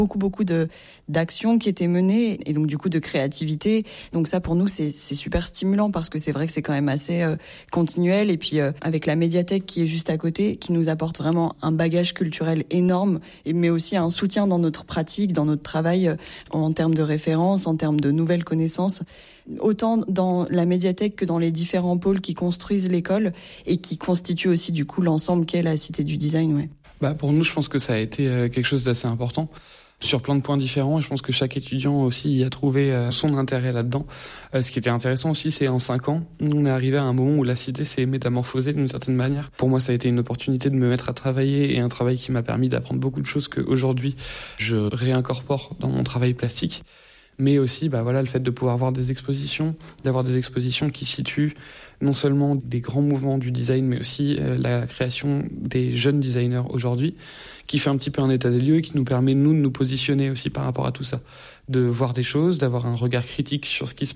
Beaucoup d'actions qui étaient menées et donc du coup de créativité. Donc ça pour nous c'est super stimulant parce que c'est vrai que c'est quand même assez continuel et puis avec la médiathèque qui est juste à côté, qui nous apporte vraiment un bagage culturel énorme, mais aussi un soutien dans notre pratique, dans notre travail en termes de références, en termes de nouvelles connaissances. Autant dans la médiathèque que dans les différents pôles qui construisent l'école et qui constituent aussi du coup l'ensemble qu'est la Cité du Design. Ouais. Pour nous, je pense que ça a été quelque chose d'assez important sur plein de points différents et je pense que chaque étudiant aussi y a trouvé son intérêt là-dedans. Ce qui était intéressant aussi, c'est en 5 ans, on est arrivé à un moment où la cité s'est métamorphosée d'une certaine manière. Pour moi, ça a été une opportunité de me mettre à travailler et un travail qui m'a permis d'apprendre beaucoup de choses qu'aujourd'hui je réincorpore dans mon travail plastique. Mais aussi, le fait de pouvoir voir des expositions, d'avoir des expositions qui situent non seulement des grands mouvements du design, mais aussi la création des jeunes designers aujourd'hui, qui fait un petit peu un état des lieux et qui nous permet, nous, de nous positionner aussi par rapport à tout ça. De voir des choses, d'avoir un regard critique sur ce qui se